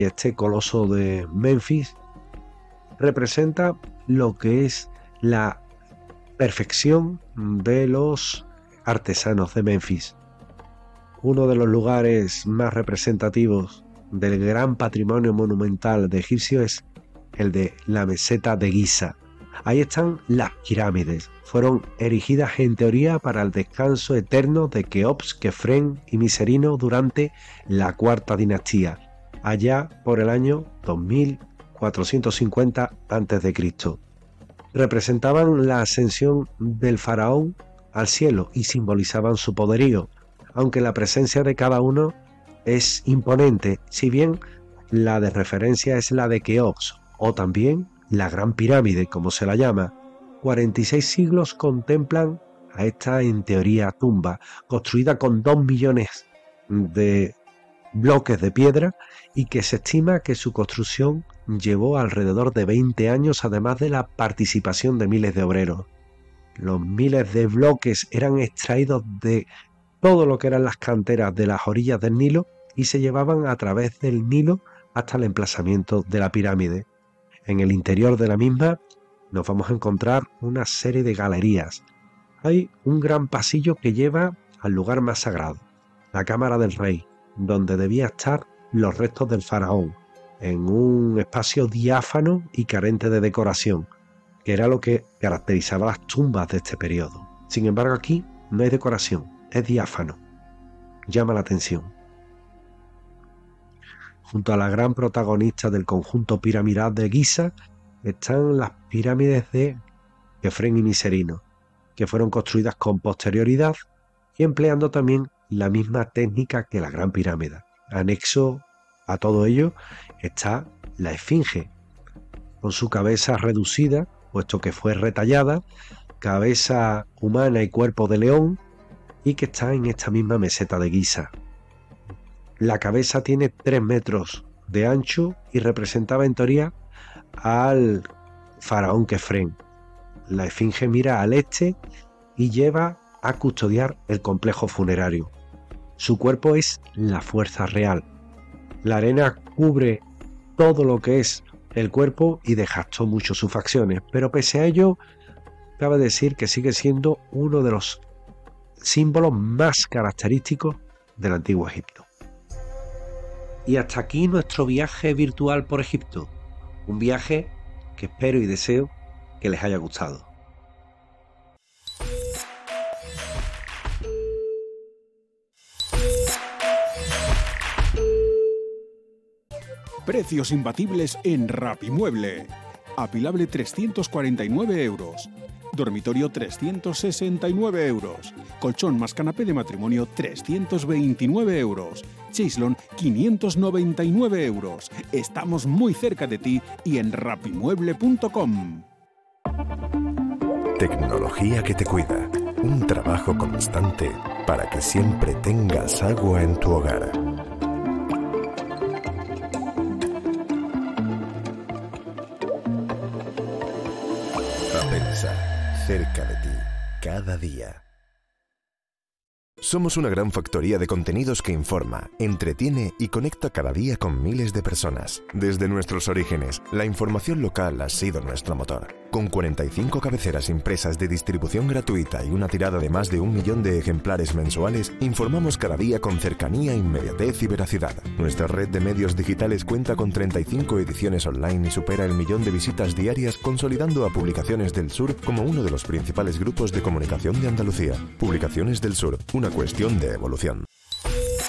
este coloso de Memphis representa lo que es la perfección de los artesanos de Memphis. Uno de los lugares más representativos del gran patrimonio monumental de egipcio es el de la meseta de Giza. Ahí están las pirámides. Fueron erigidas en teoría para el descanso eterno de Keops, Kefren y Miserino durante la cuarta dinastía, allá por el año 2450 a.C. Representaban la ascensión del faraón al cielo y simbolizaban su poderío, aunque la presencia de cada uno es imponente, si bien la de referencia es la de Keops, o también la Gran Pirámide, como se la llama. 46 siglos contemplan a esta, en teoría, tumba, construida con 2 millones de bloques de piedra y que se estima que su construcción llevó alrededor de 20 años, además de la participación de miles de obreros. Los miles de bloques eran extraídos de todo lo que eran las canteras de las orillas del Nilo y se llevaban a través del Nilo hasta el emplazamiento de la pirámide. En el interior de la misma nos vamos a encontrar una serie de galerías. Hay un gran pasillo que lleva al lugar más sagrado, la cámara del rey, donde debía estar los restos del faraón, en un espacio diáfano y carente de decoración, que era lo que caracterizaba las tumbas de este periodo. Sin embargo, aquí no hay decoración, es diáfano. Llama la atención. Junto a la gran protagonista del conjunto piramidal de Giza están las pirámides de Kefren y Miserino, que fueron construidas con posterioridad y empleando también la misma técnica que la Gran Pirámide. Anexo a todo ello está la Esfinge, con su cabeza reducida, puesto que fue retallada, cabeza humana y cuerpo de león, y que está en esta misma meseta de Giza. La cabeza tiene 3 metros de ancho y representaba en teoría al faraón Kefren. La esfinge mira al este y lleva a custodiar el complejo funerario. Su cuerpo es la fuerza real. La arena cubre todo lo que es el cuerpo y desgastó mucho sus facciones, pero pese a ello, cabe decir que sigue siendo uno de los símbolos más característicos del antiguo Egipto. Y hasta aquí nuestro viaje virtual por Egipto, un viaje que espero y deseo que les haya gustado. Precios imbatibles en Rapimueble. Apilable 349 euros. Dormitorio 369 euros. Colchón más canapé de matrimonio 329 euros. Chaiselon 599 euros. Estamos muy cerca de ti y en rapimueble.com. Tecnología que te cuida. Un trabajo constante para que siempre tengas agua en tu hogar. Apensa, cerca de ti, cada día. Somos una gran factoría de contenidos que informa, entretiene y conecta cada día con miles de personas. Desde nuestros orígenes, la información local ha sido nuestro motor. Con 45 cabeceras impresas de distribución gratuita y una tirada de más de 1 millón de ejemplares mensuales, informamos cada día con cercanía, inmediatez y veracidad. Nuestra red de medios digitales cuenta con 35 ediciones online y supera el 1 millón de visitas diarias, consolidando a Publicaciones del Sur como uno de los principales grupos de comunicación de Andalucía. Publicaciones del Sur, una cuestión de evolución.